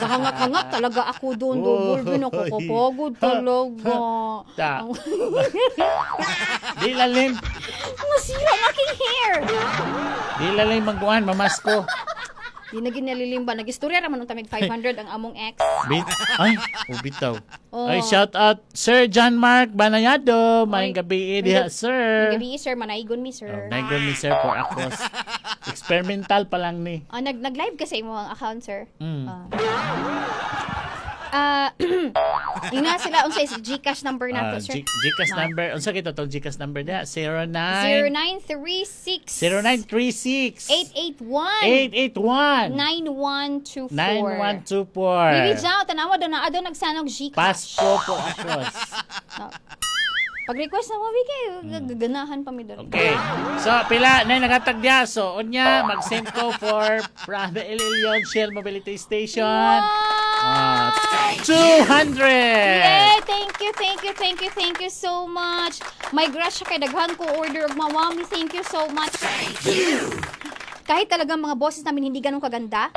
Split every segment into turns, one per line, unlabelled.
Kahangak-hangak talaga ako doon. Bulbin ako kapagod talaga.
Di lalim.
Masira ang aking hair.
Di lalim magkuhan, mamasko.
Di na ginalilimba. Nag-istorya naman ng tamig 500 ang among ex.
Ay, bitaw.
Oh.
Ay, shout out Sir John Mark Banayado. Maayong gabi diha, sir.
Gabi, sir. Manaigon mi, sir.
Naigon mi, sir, for akos. Experimental pa lang ni.
Nag-live kasi mo ang account, sir. Ina sila unsay Gcash number nato, sir.
Gcash number. Unsa kita tong Gcash number na?
0936
0936
881
881
9124.
9124.
Bibi Jao, tanawa doon na adto nagsanog Gcash.
Pasko po akos.
Pag-request na mo, Vicky, gaganahan pa mi doon.
Okay. So, pila na nakatag diya. So, unya, mag-send ko for Prada Ililion Shell Mobility Station.
Wow!
200!
Yay! Thank you so much. My gosh, kay daghan ko order og mawami. Thank you so much. Thank you. Kahit talagang mga bosses namin hindi ganun kaganda.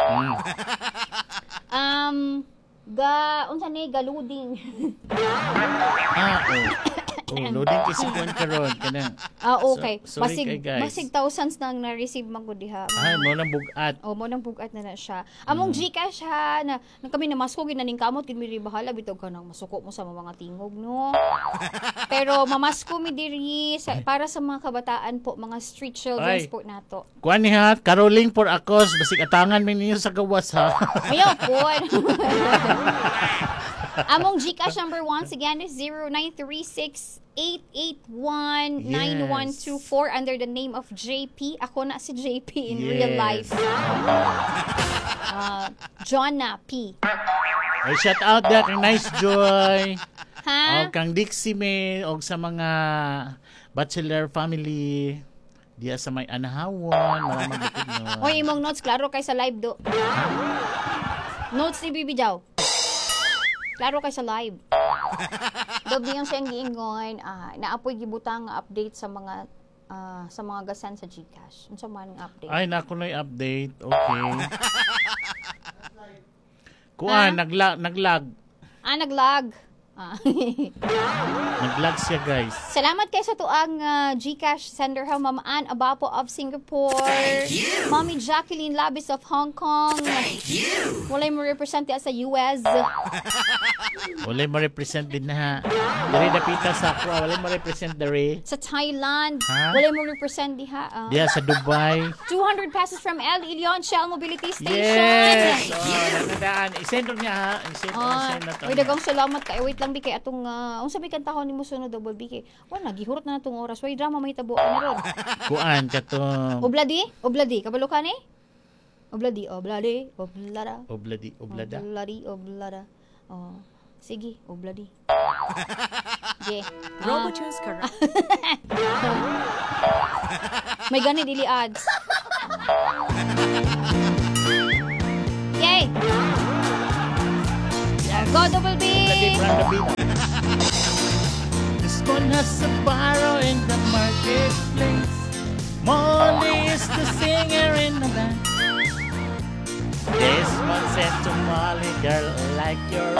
Unsa ni galuding.
Loading kasi kuan karon kanang.
Okay.
So, sorry guys.
Basig thousands nang na-receive man ko diha.
Mo nang bugat.
Mo nang bugat na siya. Among Gcash ha na kami na masko gid naning kamot gid mi bahala bitaw kanang masuko mo sa mga tingog no. Pero mamasko mi diri para sa mga kabataan po, mga street children po nato.
Kuan ni ha, caroling for akos basig atangan mi ninyo sa gawas ha.
Ayaw po. Among Gcash number once again is 0936 881-9124 under the name of JP. Ako na si JP in real life. Jonna P.
Ay, shout out da kang Nice Joy.
Ha?
O kang Dixie May o sa mga bachelor family diya sa may anahawon. Maraming bukid no.
Oy, imong notes klaro kay sa live do. Notes ni Bibi Jaw. Klaro kay sa live. Dobi yung siyang giingon, naapoy gibutang nga update sa mga gasan sa Gcash. Unsa man ang update?
Ay, nako na update. Okay. Kuan, naglag.
Naglag.
Naglag siya, guys.
Salamat kay sa tuang Gcash sender ha, Ma'am Ann Abapo of Singapore. Thank you. Mommy Jacqueline Labis of Hong Kong. Thank you. Walay mo represent sa US.
Walay mo represent din na. Dari dapita sa ako, walay mo represent dari.
Sa Thailand.
Ha?
Walay mo represent diha.
Diya sa Dubai.
200 pesos from El Ilion Shell Mobility Station.
Yes. Nanadaan. I-send niya ha. I-send na to.
Uy, dagang salamat kay. Wait lang bi kay atong unsa bi kantahon nimo sunod double bi kay. Wala gihurot na natong oras. Way drama mahitabo na ron.
Kuan katong
Obladi kabalo ka ni? Oblada. Oh, sige, obladi. Yeah.
Robo-choose correct.
May ganit dili ads. Yay! Go double B!
This one has a barrow in the marketplace. Molly is the singer in the band. This one said to Molly, girl, I like your